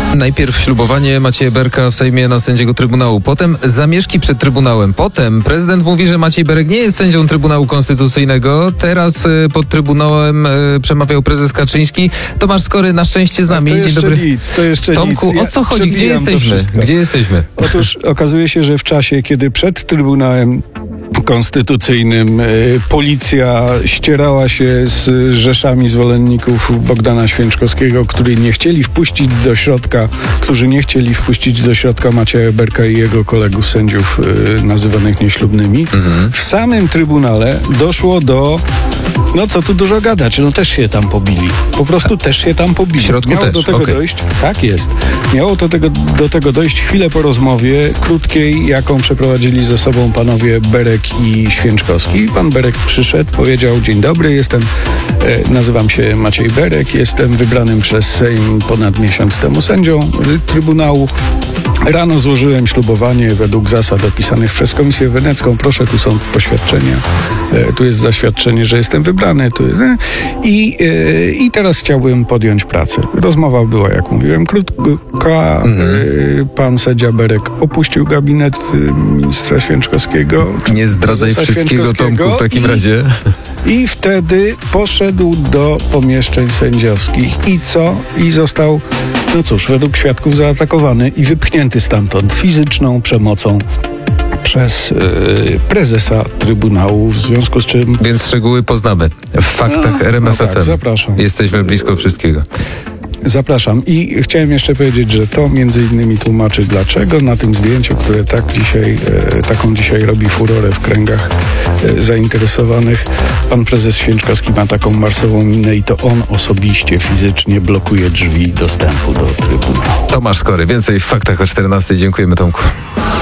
Najpierw ślubowanie Macieja Berka w Sejmie na sędziego Trybunału, potem zamieszki przed Trybunałem, potem prezydent mówi, że Maciej Berek nie jest sędzią Trybunału Konstytucyjnego, teraz pod Trybunałem przemawiał prezes Kaczyński. Tomasz Skory na szczęście z nami. Dzień dobry. To jeszcze Tomku, nic. o co chodzi? Gdzie jesteśmy? Otóż okazuje się, że w czasie, kiedy przed Trybunałem Konstytucyjnym policja ścierała się z rzeszami zwolenników Bogdana Święczkowskiego, którzy nie chcieli wpuścić do środka Macieja Berka i jego kolegów sędziów nazywanych nieślubnymi. W samym Trybunale doszło do, no co tu dużo gadać, no też się tam pobili. Po prostu też się tam pobili. W środku Miało też, do tego dojść. Tak jest. Miało do tego dojść chwilę po rozmowie krótkiej, jaką przeprowadzili ze sobą panowie Berek i Święczkowski. Pan Berek przyszedł, powiedział: dzień dobry, nazywam się Maciej Berek, jestem wybranym przez Sejm ponad miesiąc temu sędzią Trybunału. Rano złożyłem ślubowanie według zasad opisanych przez Komisję Wenecką. Proszę, tu są poświadczenia. Tu jest zaświadczenie, że jestem wybrany. I teraz chciałbym podjąć pracę. Rozmowa była, jak mówiłem, krótka. Pan sędzia Berek opuścił gabinet ministra Święczkowskiego. Nie zdradzaj wszystkiego, Tomku, w takim razie. I wtedy poszedł do pomieszczeń sędziowskich. I co? I został, no cóż, według świadków zaatakowany i wypchnięty stamtąd fizyczną przemocą przez prezesa Trybunału, w związku z czym... Więc szczegóły poznamy w faktach RMF FM. Tak, zapraszam. Jesteśmy blisko wszystkiego. Zapraszam. I chciałem jeszcze powiedzieć, że to między innymi tłumaczy, dlaczego na tym zdjęciu, które taką dzisiaj robi furorę w kręgach zainteresowanych, pan prezes Święczkowski ma taką marsową minę i to on osobiście, fizycznie blokuje drzwi dostępu do Trybunału. Tomasz Skory, więcej w faktach o 14:00. Dziękujemy, Tomku.